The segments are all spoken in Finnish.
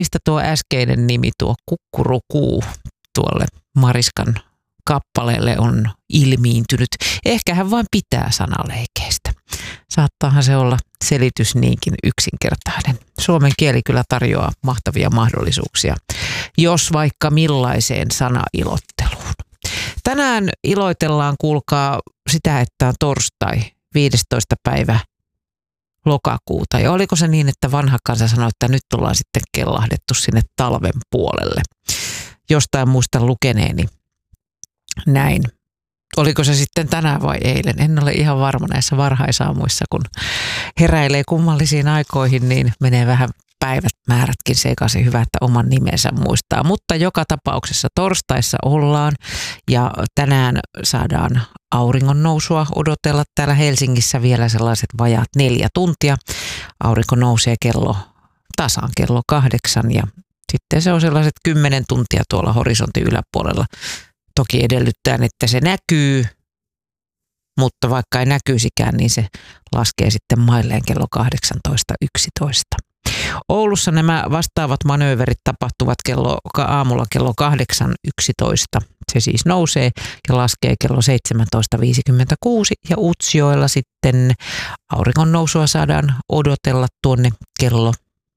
mistä tuo äskeinen nimi, tuo kukkurukuu tuolle Mariskan kappaleelle on ilmiintynyt. Ehkä hän vain pitää sanaleikeistä. Saattaahan se olla selitys niinkin yksinkertainen. Suomen kieli kyllä tarjoaa mahtavia mahdollisuuksia, jos vaikka millaiseen sanailotteluun. Tänään iloitellaan, kuulkaa, sitä, että on torstai 15. päivä lokakuuta. Ja oliko se niin, että vanha kansa sanoi, että nyt tullaan sitten kellahdettu sinne talven puolelle. Jostain muistan lukeneeni näin. Oliko se sitten tänään vai eilen? En ole ihan varma näissä varhaisaamuissa, kun heräilee kummallisiin aikoihin, niin menee vähän päivät määrätkin sekaisin. Hyvä, että oman nimensä muistaa. Mutta joka tapauksessa torstaissa ollaan ja tänään saadaan auringon nousua odotella täällä Helsingissä vielä sellaiset vajaat 4 tuntia. Aurinko nousee tasan kello 8 ja sitten se on sellaiset 10 tuntia tuolla horisontin yläpuolella. Toki edellyttäen, että se näkyy, mutta vaikka ei näkyisikään, niin se laskee sitten mailleen kello 18.11. Oulussa nämä vastaavat manööverit tapahtuvat aamulla kello 8.11. Se siis nousee ja laskee kello 17.56 ja Utsjoella sitten auringon nousua saadaan odotella tuonne kello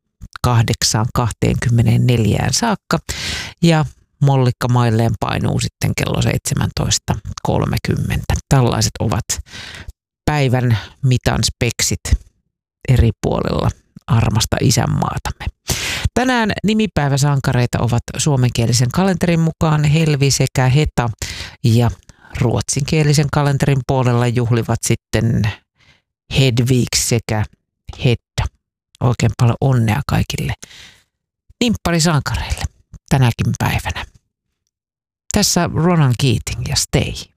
8.24 saakka ja mollikka mailleen painuu sitten kello 17.30. Tällaiset ovat päivän mitan speksit eri puolilla armasta isänmaatamme. Tänään nimipäiväsankareita ovat suomenkielisen kalenterin mukaan Helvi sekä Heta ja ruotsinkielisen kalenterin puolella juhlivat sitten Hedvig sekä Hedda. Oikein paljon onnea kaikille nimpparisankareille tänäkin päivänä. Tässä Ronan Keating ja Stay.